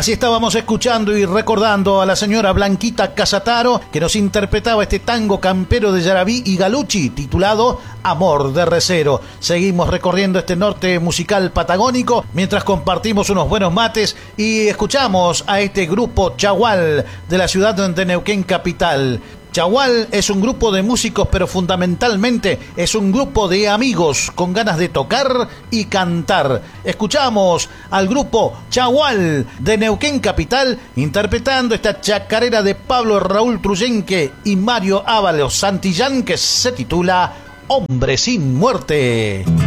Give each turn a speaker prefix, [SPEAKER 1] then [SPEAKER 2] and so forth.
[SPEAKER 1] Así estábamos escuchando y recordando a la señora Blanquita Casataro, que nos interpretaba este tango campero de Yarabí y Galucci, titulado Amor de Recero. Seguimos recorriendo este norte musical patagónico, mientras compartimos unos buenos mates y escuchamos a este grupo Chagual, de la ciudad de Neuquén capital. Chagual es un grupo de músicos, pero fundamentalmente es un grupo de amigos con ganas de tocar y cantar. Escuchamos al grupo Chagual de Neuquén capital interpretando esta chacarera de Pablo Raúl Truyenque y Mario Ábalos Santillán, que se titula Hombre sin Muerte.